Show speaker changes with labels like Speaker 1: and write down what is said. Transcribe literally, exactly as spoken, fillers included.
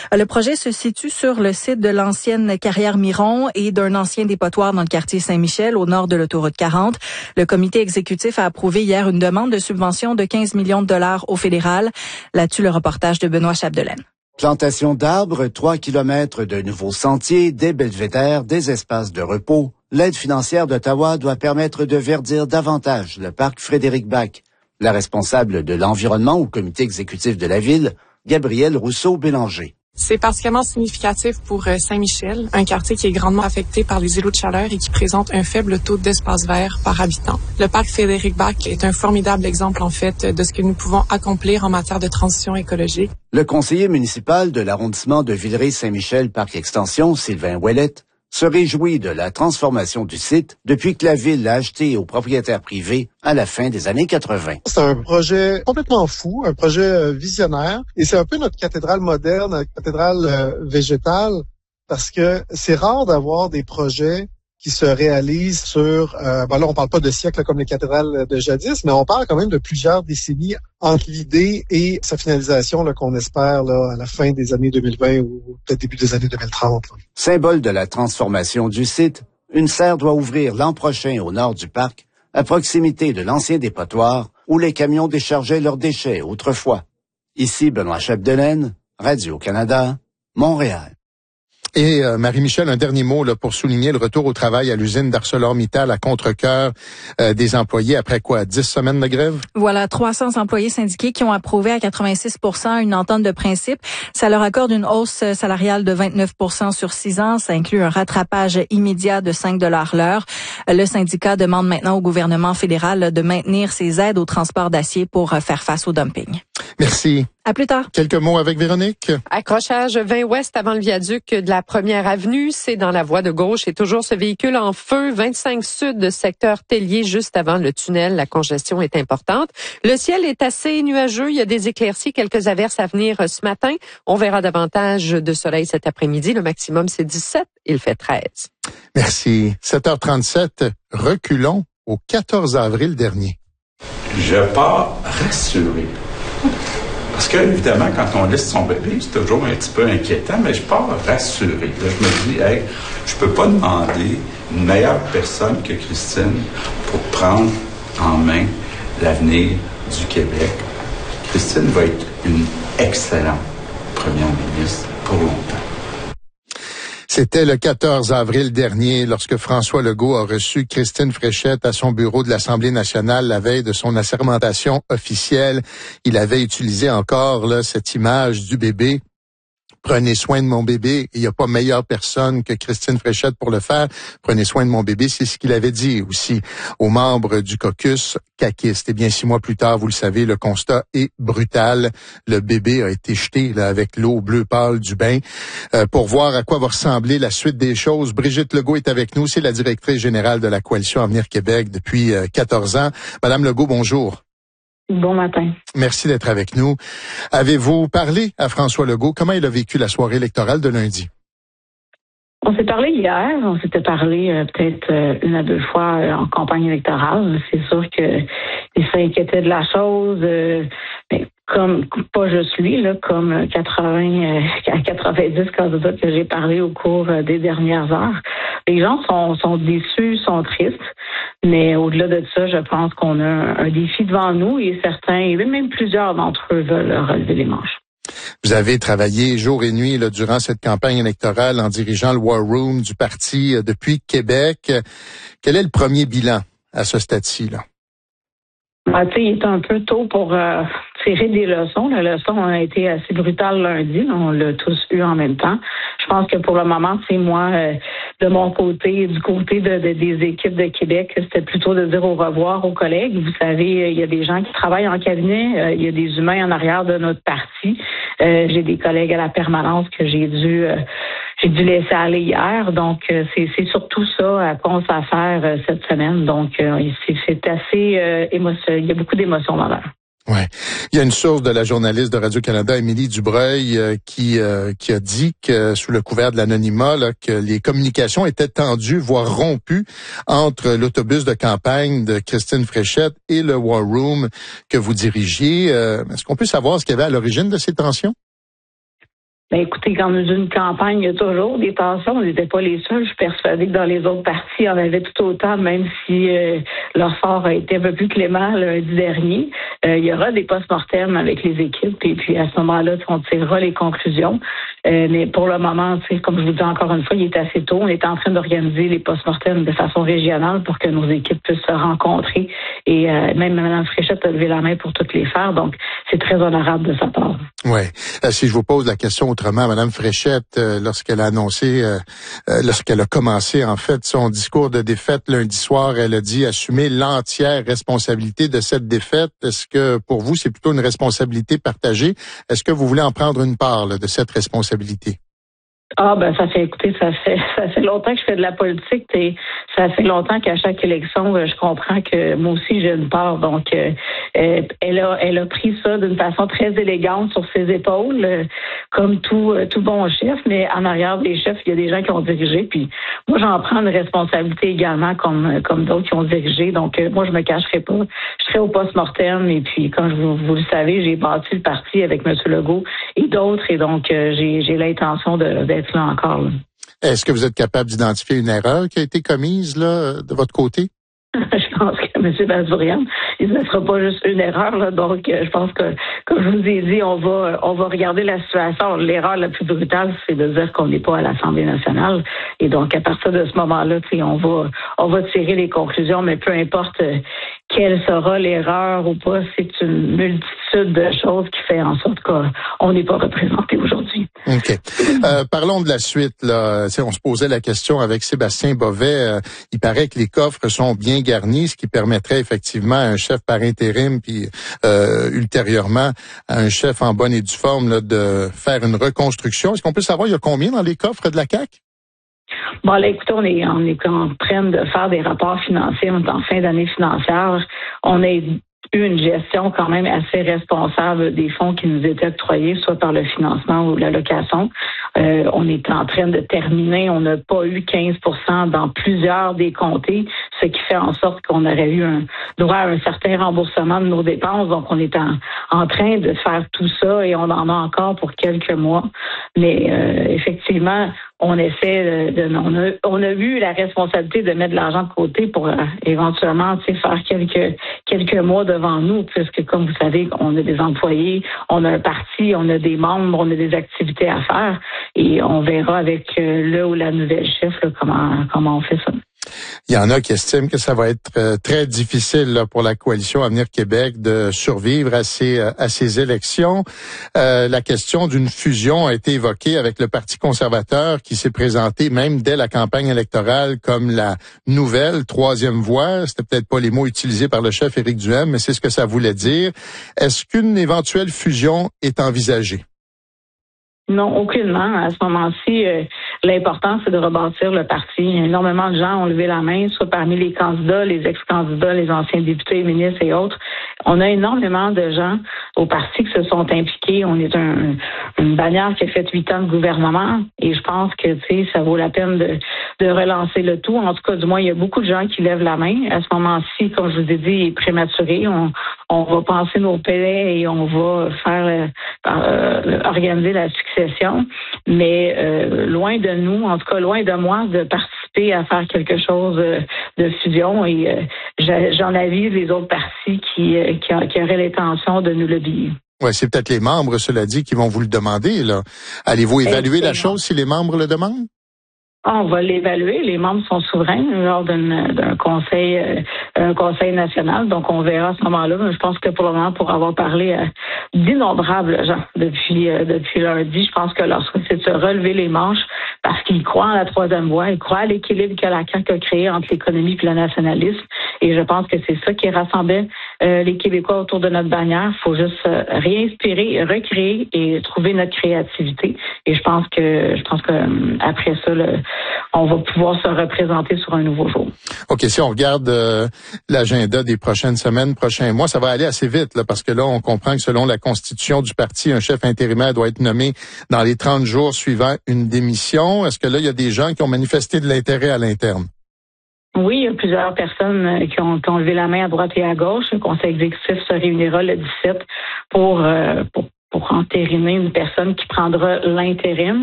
Speaker 1: Le projet se situe sur le site de l'ancienne carrière Miron et d'un ancien dépotoir dans le quartier Saint-Michel, au nord de l'autoroute quarante. Le comité exécutif a approuvé hier une demande de subvention de quinze millions de dollars au fédéral. Là-dessus, le reportage de Benoît Chapdelaine.
Speaker 2: Plantation d'arbres, trois kilomètres de nouveaux sentiers, des belvédères, des espaces de repos. L'aide financière d'Ottawa doit permettre de verdir davantage le parc Frédéric-Bac. La responsable de l'environnement au comité exécutif de la ville, Gabrielle Rousseau-Bélanger.
Speaker 3: C'est particulièrement significatif pour Saint-Michel, un quartier qui est grandement affecté par les îlots de chaleur et qui présente un faible taux d'espace vert par habitant. Le parc Frédéric-Bac est un formidable exemple, en fait, de ce que nous pouvons accomplir en matière de transition écologique.
Speaker 2: Le conseiller municipal de l'arrondissement de Villeray-Saint-Michel Parc Extension, Sylvain Ouellette, se réjouit de la transformation du site depuis que la ville l'a acheté aux propriétaires privés à la fin des années quatre-vingt.
Speaker 4: C'est un projet complètement fou, un projet visionnaire, et c'est un peu notre cathédrale moderne, notre cathédrale euh, végétale, parce que c'est rare d'avoir des projets qui se réalisent sur, euh, ben là on parle pas de siècles comme les cathédrales de jadis, mais on parle quand même de plusieurs décennies entre l'idée et sa finalisation là, qu'on espère là, à la fin des années deux mille vingt ou peut-être début des années deux mille trente. Là.
Speaker 2: Symbole de la transformation du site, une serre doit ouvrir l'an prochain au nord du parc, à proximité de l'ancien dépotoir où les camions déchargeaient leurs déchets autrefois. Ici Benoît Chapdelaine, Radio-Canada, Montréal.
Speaker 5: Et euh, Marie-Michel, un dernier mot là, pour souligner le retour au travail à l'usine d'ArcelorMittal à contre-cœur euh, des employés après quoi, dix semaines de grève?
Speaker 1: Voilà, trois cents employés syndiqués qui ont approuvé à quatre-vingt-six pour cent une entente de principe. Ça leur accorde une hausse salariale de vingt-neuf pour cent sur six ans. Ça inclut un rattrapage immédiat de cinq dollars l'heure. Le syndicat demande maintenant au gouvernement fédéral de maintenir ses aides au transport d'acier pour faire face au dumping.
Speaker 5: Merci.
Speaker 1: À plus tard.
Speaker 5: Quelques mots avec Véronique.
Speaker 6: Accrochage vingt ouest avant le viaduc de la première avenue. C'est dans la voie de gauche et toujours ce véhicule en feu. vingt-cinq sud, secteur Tellier, juste avant le tunnel. La congestion est importante. Le ciel est assez nuageux. Il y a des éclaircies, quelques averses à venir ce matin. On verra davantage de soleil cet après-midi. Le maximum, c'est dix-sept. Il fait treize.
Speaker 5: Merci. sept heures trente-sept. Reculons au quatorze avril dernier.
Speaker 7: Je pars rassuré. Parce que, évidemment, quand on liste son bébé, c'est toujours un petit peu inquiétant, mais je pars rassuré. Là, je me dis, hey, je peux pas demander une meilleure personne que Christine pour prendre en main l'avenir du Québec. Christine va être une excellente première ministre pour longtemps.
Speaker 5: C'était le quatorze avril dernier lorsque François Legault a reçu Christine Fréchette à son bureau de l'Assemblée nationale la veille de son assermentation officielle. Il avait utilisé encore là, cette image du bébé. Prenez soin de mon bébé. Il n'y a pas meilleure personne que Christine Fréchette pour le faire. Prenez soin de mon bébé. C'est ce qu'il avait dit aussi aux membres du caucus caquiste. Eh bien, six mois plus tard, vous le savez, le constat est brutal. Le bébé a été jeté là, avec l'eau bleu pâle du bain. Euh, pour voir à quoi va ressembler la suite des choses, Brigitte Legault est avec nous. C'est la directrice générale de la Coalition Avenir Québec depuis euh, quatorze ans. Madame Legault, bonjour.
Speaker 8: Bon matin.
Speaker 5: Merci d'être avec nous. Avez-vous parlé à François Legault? Comment il a vécu la soirée électorale de lundi?
Speaker 8: On s'est parlé hier. On s'était parlé euh, peut-être euh, une à deux fois euh, en campagne électorale. C'est sûr qu'il s'inquiétait de la chose. Euh, mais comme, pas juste lui, là, comme quatre-vingts à quatre-vingt-dix candidats que j'ai parlé au cours euh, des dernières heures. Les gens sont, sont déçus, sont tristes. Mais au-delà de ça, je pense qu'on a un, un défi devant nous et certains, et même plusieurs d'entre eux veulent relever les manches.
Speaker 5: Vous avez travaillé jour et nuit là, durant cette campagne électorale en dirigeant le War Room du parti euh, depuis Québec. Quel est le premier bilan à ce stade-ci, là?
Speaker 8: Ben, tu sais, il est un peu tôt pour euh, tirer des leçons. La leçon a été assez brutale lundi. On l'a tous eu en même temps. Je pense que pour le moment, c'est moi, euh, de mon côté, du côté de, de, des équipes de Québec, c'était plutôt de dire au revoir aux collègues. Vous savez, il y a des gens qui travaillent en cabinet. Euh, il y a des humains en arrière de notre parti. Euh, j'ai des collègues à la permanence que j'ai dû... Euh, J'ai dû laisser aller hier, donc euh, c'est, c'est surtout ça à quoi on s'affaire euh, cette semaine. Donc euh, c'est, c'est assez euh, émotionnel. Il y a beaucoup d'émotions dans l'air.
Speaker 5: Ouais, il y a une source de la journaliste de Radio-Canada, Émilie Dubreuil, euh, qui euh, qui a dit que sous le couvert de l'anonymat, là, que les communications étaient tendues, voire rompues, entre l'autobus de campagne de Christine Fréchette et le War Room que vous dirigiez. Euh, est-ce qu'on peut savoir ce qu'il y avait à l'origine de ces tensions?
Speaker 8: Ben écoutez, quand on a une campagne, il y a toujours des tensions. On n'était pas les seuls. Je suis persuadée que dans les autres partis, il y en avait tout autant, même si euh, leur sort a été un peu plus clément lundi dernier. Euh, il y aura des post-mortem avec les équipes et puis à ce moment-là, on tirera les conclusions. Euh, mais pour le moment, comme je vous dis encore une fois, il est assez tôt. On est en train d'organiser les post-mortem de façon régionale pour que nos équipes puissent se rencontrer. Et euh, même Mme Fréchette a levé la main pour toutes les faire. Donc, c'est très honorable de sa part.
Speaker 5: Oui. Euh, si je vous pose la question autrement, Mme Fréchette, euh, lorsqu'elle a annoncé, euh, euh, lorsqu'elle a commencé en fait son discours de défaite lundi soir, elle a dit assumer l'entière responsabilité de cette défaite. Est-ce que pour vous, c'est plutôt une responsabilité partagée? Est-ce que vous voulez en prendre une part là, de cette responsabilité?
Speaker 8: Ah ben ça fait écoutez, ça fait ça fait longtemps que je fais de la politique et ça fait longtemps qu'à chaque élection, je comprends que moi aussi j'ai une part. Donc euh, elle a elle a pris ça d'une façon très élégante sur ses épaules, euh, comme tout euh, tout bon chef, mais en arrière des chefs, il y a des gens qui ont dirigé. Puis moi j'en prends une responsabilité également comme comme d'autres qui ont dirigé. Donc euh, moi je me cacherai pas. Je serai au post-mortem et puis comme vous, vous le savez, j'ai bâti le parti avec M. Legault et d'autres et donc euh, j'ai j'ai l'intention de, de là encore. Là.
Speaker 5: Est-ce que vous êtes capable d'identifier une erreur qui a été commise là de votre côté?
Speaker 8: Je pense que M. Bazourian, il ne sera pas juste une erreur. Là, donc, je pense que, comme je vous ai dit, on va on va regarder la situation. L'erreur la plus brutale, c'est de dire qu'on n'est pas à l'Assemblée nationale. Et donc, à partir de ce moment-là, on va on va tirer les conclusions, mais peu importe quelle sera l'erreur ou pas, c'est une multitude de choses qui fait en sorte qu'on n'est pas représenté aujourd'hui.
Speaker 5: OK. Euh, parlons de la suite. Là. On se posait la question avec Sébastien Bovet. Euh, il paraît que les coffres sont bien garnis, ce qui permettrait effectivement à un chef par intérim, puis euh, ultérieurement à un chef en bonne et due forme là, de faire une reconstruction. Est-ce qu'on peut savoir il y a combien dans les coffres de la C A Q?
Speaker 8: Bon, là, écoutez, on est, on est en train de faire des rapports financiers. On est en fin d'année financière. On a eu une gestion quand même assez responsable des fonds qui nous étaient octroyés, soit par le financement ou l'allocation. Euh, on est en train de terminer. On n'a pas eu quinze pour cent dans plusieurs des comtés, ce qui fait en sorte qu'on aurait eu un droit à un certain remboursement de nos dépenses. Donc, on est en, en train de faire tout ça et on en a encore pour quelques mois. Mais euh, effectivement, on essaie de, de on a on a eu la responsabilité de mettre de l'argent de côté pour euh, éventuellement tu sais, faire quelques quelques mois devant nous, puisque comme vous savez, on a des employés, on a un parti, on a des membres, on a des activités à faire et on verra avec euh, le ou la nouvelle chef là, comment comment on fait ça.
Speaker 5: Il y en a qui estiment que ça va être euh, très difficile là, pour la coalition Avenir Québec de survivre à ces euh, à ces élections. Euh, la question d'une fusion a été évoquée avec le Parti conservateur qui s'est présenté même dès la campagne électorale comme la nouvelle troisième voie. C'était peut-être pas les mots utilisés par le chef Éric Duhem, mais c'est ce que ça voulait dire. Est-ce qu'une éventuelle fusion est envisagée?
Speaker 8: Non, aucunement. À ce moment-ci, euh, l'important, c'est de rebâtir le parti. Énormément de gens ont levé la main, soit parmi les candidats, les ex-candidats, les anciens députés, ministres et autres. On a énormément de gens au parti qui se sont impliqués. On est un, une bannière qui a fait huit ans de gouvernement et je pense que, tu sais, ça vaut la peine de, de relancer le tout. En tout cas, du moins, il y a beaucoup de gens qui lèvent la main. À ce moment-ci, comme je vous ai dit, il est prématuré. On, on va penser nos palais et on va faire euh, organiser la succession. Mais euh, loin de nous, en tout cas loin de moi, de participer à faire quelque chose de, de fusion. Et euh, j'en avise les autres partis qui, euh, qui, qui auraient l'intention de nous le dire.
Speaker 5: Ouais, c'est peut-être les membres, cela dit, qui vont vous le demander. Là. Allez-vous évaluer la chose si les membres le demandent?
Speaker 8: On va l'évaluer. Les membres sont souverains lors d'un, d'un conseil, euh, un conseil national. Donc, on verra à ce moment-là. Je pense que pour le moment, pour avoir parlé à d'innombrables gens depuis euh, depuis lundi, je pense que leur souhait, c'est de se relever les manches parce qu'ils croient en la troisième voie, ils croient à l'équilibre que la C A Q a créé entre l'économie et le nationalisme. Et je pense que c'est ça qui rassemblait euh, les Québécois autour de notre bannière. Il faut juste euh, réinspirer, recréer et trouver notre créativité. Et je pense que je pense que euh, après ça, le, on va pouvoir se représenter sur un nouveau jour.
Speaker 5: OK, si on regarde euh, l'agenda des prochaines semaines, prochains mois, ça va aller assez vite, là, parce que là, on comprend que selon la constitution du parti, un chef intérimaire doit être nommé dans les trente jours suivant une démission. Est-ce que là, il y a des gens qui ont manifesté de l'intérêt à l'interne?
Speaker 8: Oui, il y a plusieurs personnes qui ont, qui ont levé la main à droite et à gauche. Le conseil exécutif se réunira le dix-sept pour, euh, pour pour entériner une personne qui prendra l'intérim.